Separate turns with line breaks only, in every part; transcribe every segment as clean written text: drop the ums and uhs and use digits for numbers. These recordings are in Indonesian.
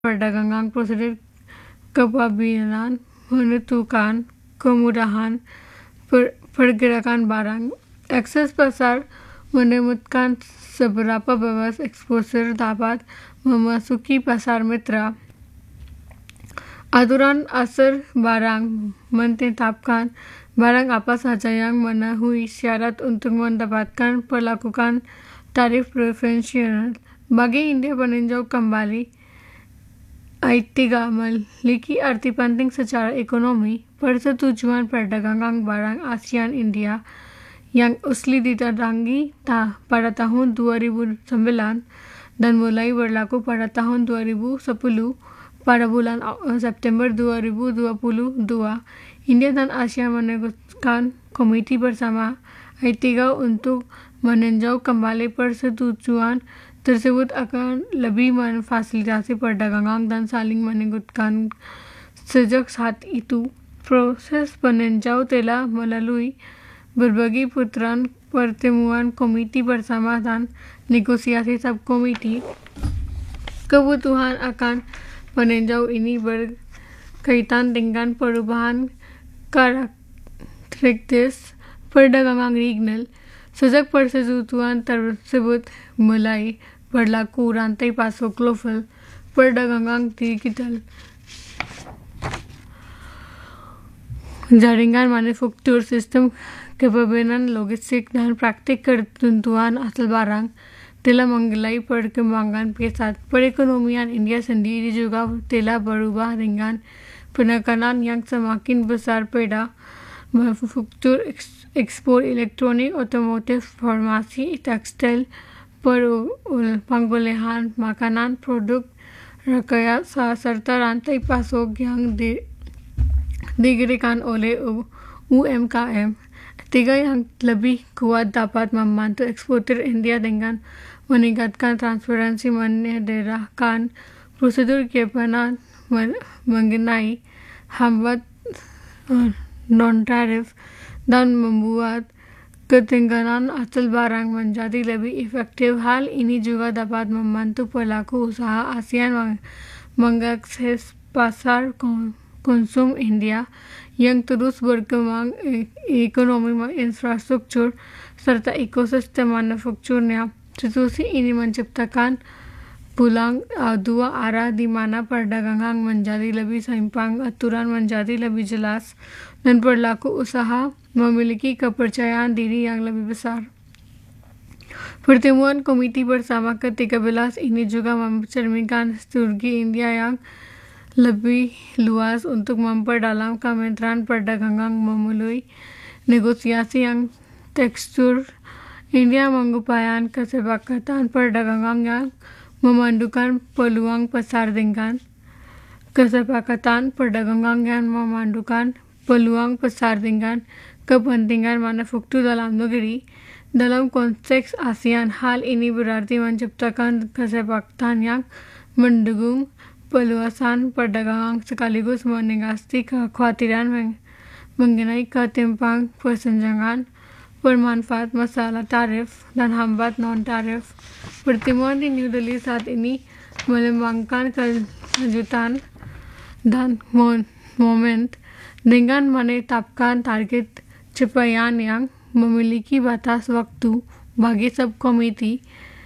perdagangan prosedur kepabianan, menentukan kemudahan pergerakan barang. Akses pasar menemukan seberapa bebas eksportir dapat memasuki pasar mitra. Aturan asal barang menetapkan barang apa saja yang memenuhi syarat untuk mendapatkan perlakukan tarif preferensial. Bagi India meninjau kembali I3 memiliki arti penting secara ekonomi. Persetujuan perdagangan barang ASEAN India yang usli ditandatangani pada tahun 2009 dan mulai berlaku pada tahun 2010. Pada bulan September 2022, India dan ASEAN menegakkan komiti bersama I3 untuk meninjau kembali persetujuan tersebut akan lebih memfasilitasi perdagangan dan saling menguntungkan. Sejak saat itu, proses peninjau telah melalui berbagai putaran pertemuan komiti bersama dan negosiasi subkomiti. Kebutuhan akan peninjau ini berkaitan dengan perubahan karakteristik perdagangan regional. Sejak persetujuan tersebut mulai berlaku, rantai pasok global perdagangan digital, jaringan manufaktur, sistem kepabianan logistik, dan praktik ketentuan asal barang telah mengalami perkembangan pesat. Perekonomian India sendiri juga telah berubah dengan penekanan yang semakin besar pada manufaktur, ekspor, elektronik, otomotif, farmasi, tekstil, pengolahan makanan, produk rekayasa, serta rantai pasok yang digerakkan oleh UMKM. Tiga yang lebih kuat dapat membantu eksportir India dengan meningkatkan transparansi, menyederhanakan prosedur kepabianan mengenai hambat non-tarif, dan membuat ketegangan asal barang menjadi lebih efektif. Hal ini juga dapat membantu pelaku usaha ASEAN mengakses pasar konsum India yang terus berkembang. Ekonomi infrastruktur serta ekosistem manufakturnya. Situasi ini menciptakan pulang dua arah di mana perdagangan menjadi lebih seimbang, aturan menjadi lebih jelas, dan pelaku usaha memiliki kepercayaan diri yang lebih besar. Pertemuan komiti bersama ke-13 ini juga mencerminkan strategi India yang lebih luas untuk memperdalam kemitraan perdagangan melalui negosiasi yang tekstur. India mengupayakan kesepakatan perdagangan yang memandukan peluang pasar dengan kesepakatan perdagangan yang memandukan peluang pasar dengan kepentingan manufaktur dalam negeri. Dalam konteks ASEAN, hal ini berarti menciptakan kesepakatan yang mendukung peluasan perdagangan sekaligus mengatasi kekhawatiran mengenai ketimpang persenjangan bermanfaat, masalah tarif, dan hambat non-tarif. Pertemuan di New Delhi saat ini melambangkan kelanjutan dan momen dengan menetapkan target capaian yang memiliki batas waktu bagi subkomiti.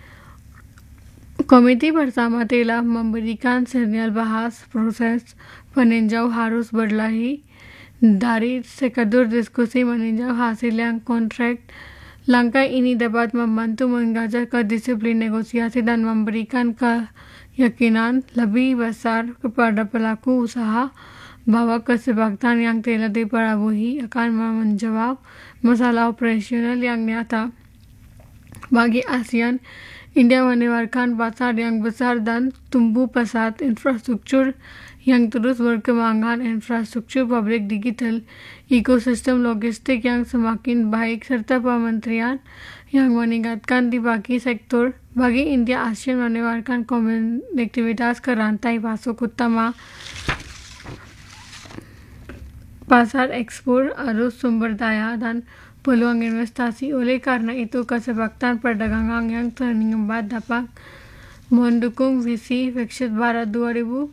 Komiti bersama telah memberikan sinyal bahwa proses peninjau harus berlari dari sekadar diskusi meninjau hasil yang konkret. Langkah ini dapat membantu mengajak kedisiplin negosiasi dan memberikan keyakinan lebih besar kepada pelaku usaha bahwa kesepakatan yang telah diperoleh akan menjawab masalah operasional yang nyata. Bagi ASEAN, India menawarkan pasar yang besar dan tumbuh pesat, infrastruktur yang terus berkembang, infrastruktur publik digital, ekosistem logistik yang semakin baik, serta kementerian yang meningkatkan di bagi sektor. Bagi India, ASEAN menawarkan konektivitas ke rantai pasok utama, pasar ekspor, arus sumber daya, dan peluang investasi. Oleh karena itu, kesepakatan perdagangan yang terlibat dapat
Mendukung visi Viksik Bharat 2045